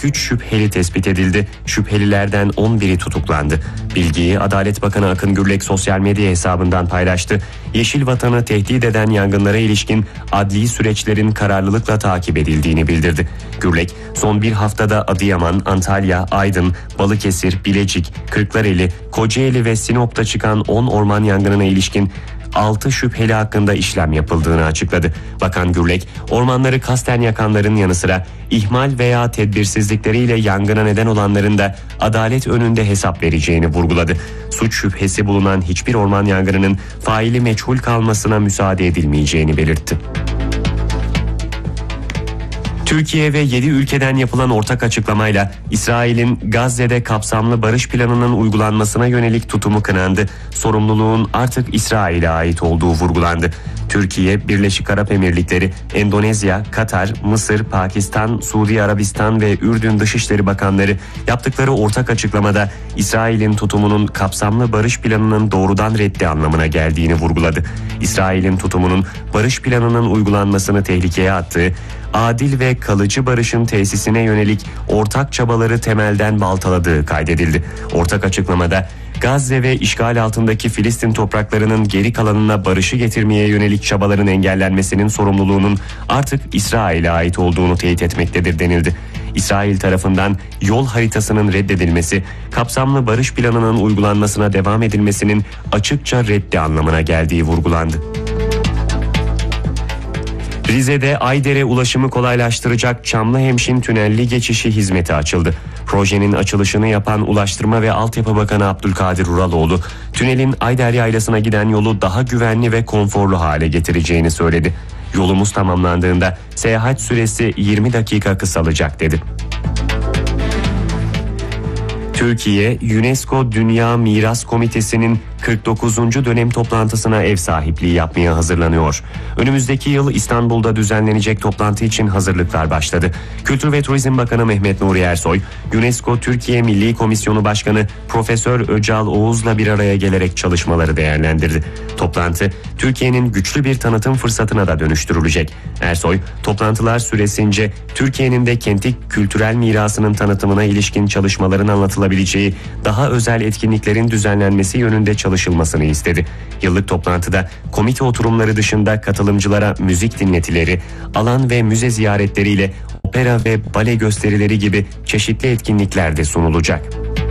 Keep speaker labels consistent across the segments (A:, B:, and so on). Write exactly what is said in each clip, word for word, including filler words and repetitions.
A: kırk üç şüpheli tespit edildi. Şüphelilerden on biri tutuklandı. Bilgiyi Adalet Bakanı Akın Gürlek sosyal medya hesabından paylaştı. Yeşil Vatan'ı tehdit eden yangınlara ilişkin adli süreçlerin kararlılıkla takip edildiğini bildirdi. Gürlek, son bir haftada Adıyaman, Antalya, Aydın, Balıkesir, Bilecik, Kırklareli, Kocaeli ve Sinop'ta çıkan on orman yangınına ilişkin altı şüpheli hakkında işlem yapıldığını açıkladı. Bakan Gürlek, ormanları kasten yakanların yanı sıra ihmal veya tedbirsizlikleriyle yangına neden olanların da adalet önünde hesap vereceğini vurguladı. Suç şüphesi bulunan hiçbir orman yangınının faili meçhul kalmasına müsaade edilmeyeceğini belirtti. Türkiye ve yedi ülkeden yapılan ortak açıklamayla İsrail'in Gazze'de kapsamlı barış planının uygulanmasına yönelik tutumu kınandı. Sorumluluğun artık İsrail'e ait olduğu vurgulandı. Türkiye, Birleşik Arap Emirlikleri, Endonezya, Katar, Mısır, Pakistan, Suudi Arabistan ve Ürdün Dışişleri Bakanları yaptıkları ortak açıklamada İsrail'in tutumunun kapsamlı barış planının doğrudan reddi anlamına geldiğini vurguladı. İsrail'in tutumunun barış planının uygulanmasını tehlikeye attığı, adil ve kalıcı barışın tesisine yönelik ortak çabaları temelden baltaladığı kaydedildi. Ortak açıklamada Gazze ve işgal altındaki Filistin topraklarının geri kalanına barışı getirmeye yönelik çabaların engellenmesinin sorumluluğunun artık İsrail'e ait olduğunu teyit etmektedir denildi. İsrail tarafından yol haritasının reddedilmesi, kapsamlı barış planının uygulanmasına devam edilmesinin açıkça reddi anlamına geldiği vurgulandı. Rize'de Aydere ulaşımı kolaylaştıracak Çamlıhemşin tünelli geçişi hizmeti açıldı. Projenin açılışını yapan Ulaştırma ve Altyapı Bakanı Abdülkadir Uraloğlu, tünelin Ayder Yaylası'na giden yolu daha güvenli ve konforlu hale getireceğini söyledi. Yolumuz tamamlandığında seyahat süresi yirmi dakika kısalacak dedi. Türkiye, UNESCO Dünya Miras Komitesi'nin kırk dokuzuncu dönem toplantısına ev sahipliği yapmaya hazırlanıyor. Önümüzdeki yıl İstanbul'da düzenlenecek toplantı için hazırlıklar başladı. Kültür ve Turizm Bakanı Mehmet Nuri Ersoy, UNESCO Türkiye Milli Komisyonu Başkanı Profesör Öcal Oğuz'la bir araya gelerek çalışmaları değerlendirdi. Toplantı, Türkiye'nin güçlü bir tanıtım fırsatına da dönüştürülecek. Ersoy, toplantılar süresince Türkiye'nin de kenti kültürel mirasının tanıtımına ilişkin çalışmaların anlatılabileceği daha özel etkinliklerin düzenlenmesi yönünde çalışılmasını istedi. Yıllık toplantıda komite oturumları dışında katılımcılara müzik dinletileri, alan ve müze ziyaretleriyle opera ve bale gösterileri gibi çeşitli etkinlikler de sunulacak.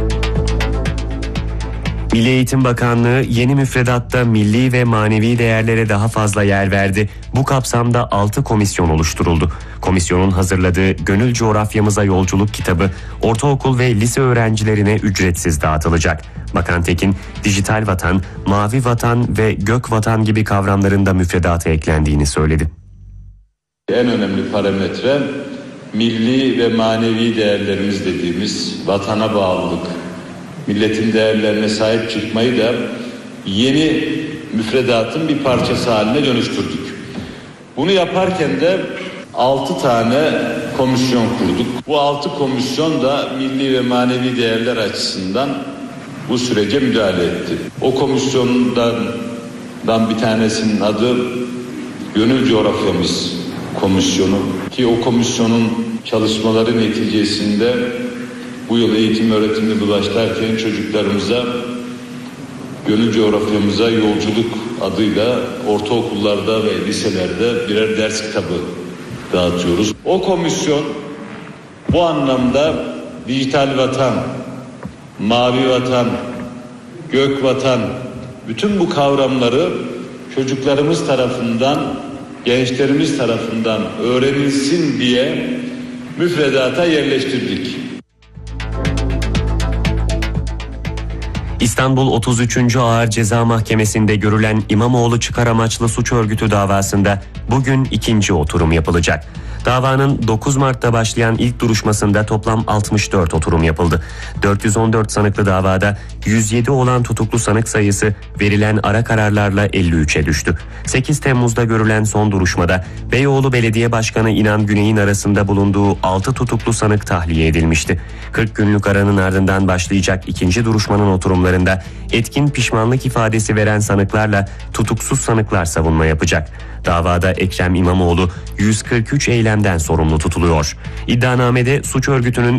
A: Milli Eğitim Bakanlığı yeni müfredatta milli ve manevi değerlere daha fazla yer verdi. Bu kapsamda altı komisyon oluşturuldu. Komisyonun hazırladığı Gönül Coğrafyamıza Yolculuk kitabı ortaokul ve lise öğrencilerine ücretsiz dağıtılacak. Bakan Tekin, dijital vatan, mavi vatan ve gök vatan gibi kavramların da müfredata eklendiğini söyledi.
B: En önemli parametre milli ve manevi değerlerimiz dediğimiz vatana bağlılık, milletin değerlerine sahip çıkmayı da yeni müfredatın bir parçası haline dönüştürdük. Bunu yaparken de altı tane komisyon kurduk. Bu altı komisyon da milli ve manevi değerler açısından bu sürece müdahale etti. O komisyondan bir tanesinin adı Gönül Coğrafyamız Komisyonu ki o komisyonun çalışmaları neticesinde bu yıl eğitim öğretimde başlarken çocuklarımıza Gönül Coğrafyamıza Yolculuk adıyla ortaokullarda ve liselerde birer ders kitabı dağıtıyoruz. O komisyon bu anlamda dijital vatan, mavi vatan, gök vatan, bütün bu kavramları çocuklarımız tarafından, gençlerimiz tarafından öğrenilsin diye müfredata yerleştirdik.
A: İstanbul otuz üçüncü Ağır Ceza Mahkemesi'nde görülen İmamoğlu çıkar amaçlı suç örgütü davasında bugün ikinci oturum yapılacak. Davanın dokuz Mart'ta başlayan ilk duruşmasında toplam altmış dört oturum yapıldı. dört yüz on dört sanıklı davada yüz yedi olan tutuklu sanık sayısı verilen ara kararlarla elli üçe düştü. sekiz Temmuz'da görülen son duruşmada Beyoğlu Belediye Başkanı İnan Güney'in arasında bulunduğu altı tutuklu sanık tahliye edilmişti. kırk günlük aranın ardından başlayacak ikinci duruşmanın oturumlarında etkin pişmanlık ifadesi veren sanıklarla tutuksuz sanıklar savunma yapacak. Davada Ekrem İmamoğlu yüz kırk üç eylemden sorumlu tutuluyor. İddianamede suç örgütünün